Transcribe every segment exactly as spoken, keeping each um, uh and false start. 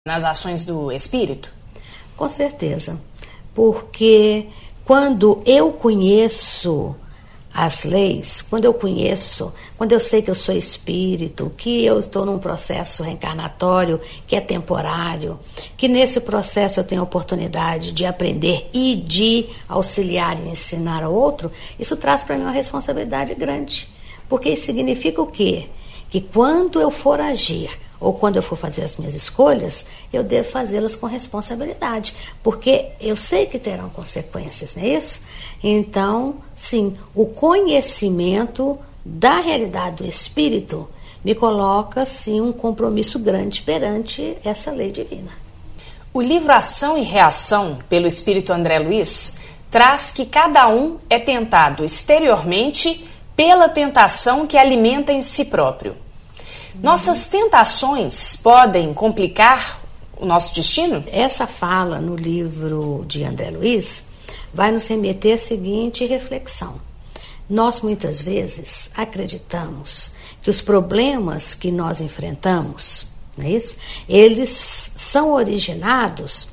nas ações do espírito? Com certeza, porque quando eu conheço as leis, quando eu conheço, quando eu sei que eu sou espírito, que eu estou num processo reencarnatório que é temporário, que nesse processo eu tenho a oportunidade de aprender e de auxiliar e ensinar ao outro, isso traz para mim uma responsabilidade grande. Porque isso significa o quê? Que quando eu for agir, ou quando eu for fazer as minhas escolhas, eu devo fazê-las com responsabilidade, porque eu sei que terão consequências, não é isso? Então, sim, o conhecimento da realidade do espírito me coloca, sim, um compromisso grande perante essa lei divina. O livro Ação e Reação, pelo espírito André Luiz, traz que cada um é tentado exteriormente pela tentação que alimenta em si próprio. Nossas tentações podem complicar o nosso destino? Essa fala no livro de André Luiz vai nos remeter à seguinte reflexão. Nós muitas vezes acreditamos que os problemas que nós enfrentamos, não é isso? Eles são originados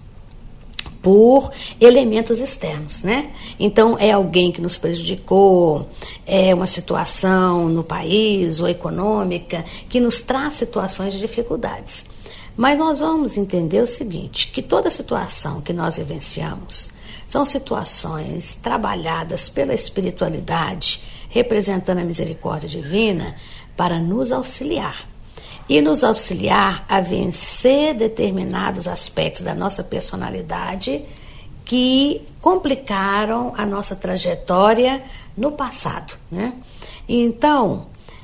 por elementos externos, né? Então, é alguém que nos prejudicou, é uma situação no país ou econômica que nos traz situações de dificuldades. Mas nós vamos entender o seguinte, que toda situação que nós vivenciamos são situações trabalhadas pela espiritualidade, representando a misericórdia divina, para nos auxiliar. E nos auxiliar a vencer determinados aspectos da nossa personalidade que complicaram a nossa trajetória no passado, né? Então,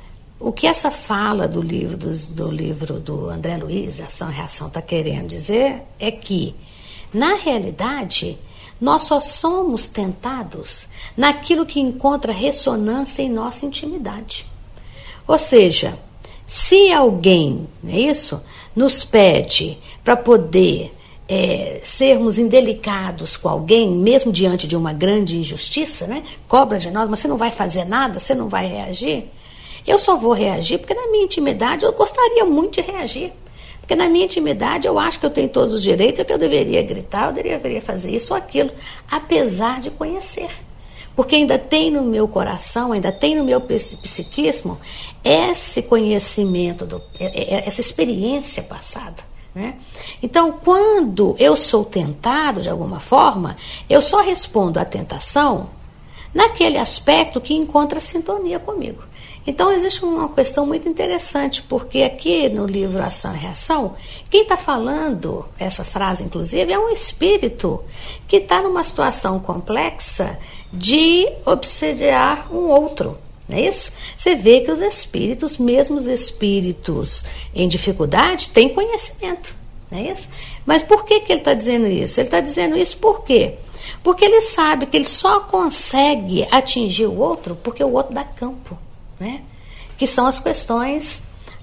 o que essa fala do livro do, do livro do André Luiz, Ação e Reação, está querendo dizer é que, na realidade, nós só somos tentados naquilo que encontra ressonância em nossa intimidade. Ou seja, se alguém, não é isso, nos pede para poder é, sermos indelicados com alguém, mesmo diante de uma grande injustiça, né, cobra de nós, mas você não vai fazer nada, você não vai reagir, eu só vou reagir porque na minha intimidade eu gostaria muito de reagir. Porque na minha intimidade eu acho que eu tenho todos os direitos, é que eu deveria gritar, eu deveria fazer isso ou aquilo, apesar de conhecer. Porque ainda tem no meu coração, ainda tem no meu psiquismo esse conhecimento, do, essa experiência passada, né? Então, quando eu sou tentado de alguma forma, eu só respondo à tentação naquele aspecto que encontra sintonia comigo. Então, existe uma questão muito interessante, porque aqui no livro Ação e Reação, quem está falando essa frase, inclusive, é um espírito que está numa situação complexa de obsediar um outro, não é isso? Você vê que os espíritos, mesmo os espíritos em dificuldade, têm conhecimento, não é isso? Mas por que, que ele está dizendo isso? Ele está dizendo isso por quê? Porque ele sabe que ele só consegue atingir o outro porque o outro dá campo, né? Que são as questões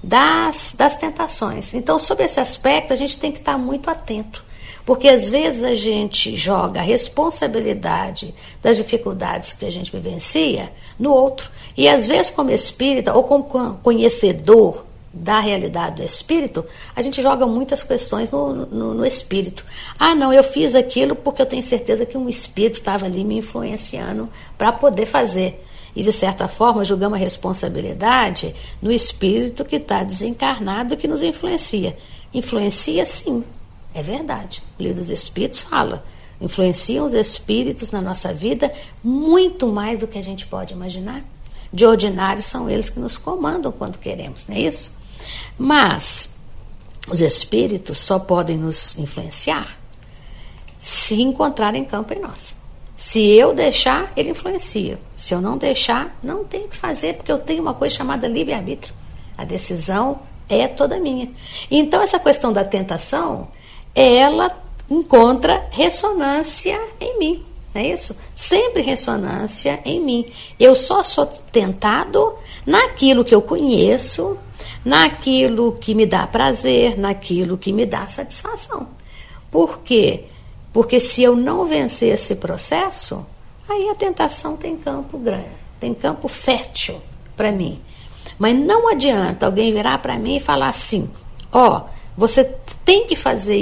das, das tentações. Então, sob esse aspecto, a gente tem que estar muito atento, porque às vezes a gente joga a responsabilidade das dificuldades que a gente vivencia no outro, e às vezes como espírita ou como conhecedor da realidade do espírito, a gente joga muitas questões no, no, no espírito. Ah, não, eu fiz aquilo porque eu tenho certeza que um espírito estava ali me influenciando para poder fazer. E, de certa forma, julgamos a responsabilidade no espírito que está desencarnado, que nos influencia. Influencia, sim, é verdade. O livro dos Espíritos fala. Influenciam os espíritos na nossa vida muito mais do que a gente pode imaginar. De ordinário, são eles que nos comandam quando queremos, não é isso? Mas os espíritos só podem nos influenciar se encontrarem campo em nós. Se eu deixar, ele influencia. Se eu não deixar, não tenho o que fazer, porque eu tenho uma coisa chamada livre-arbítrio. A decisão é toda minha. Então, essa questão da tentação, ela encontra ressonância em mim, não é isso? Sempre ressonância em mim. Eu só sou tentado naquilo que eu conheço, naquilo que me dá prazer, naquilo que me dá satisfação. Por quê? Porque se eu não vencer esse processo, aí a tentação tem campo grande, tem campo fértil para mim. Mas não adianta alguém virar para mim e falar assim, ó, Você tem que fazer